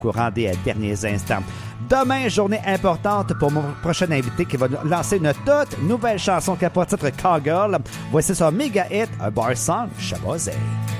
courant des derniers instants. Demain, journée importante pour mon prochain invité qui va lancer une toute nouvelle chanson qui a pour titre Cowgirl. Voici son méga hit, un bar song, Chabosais.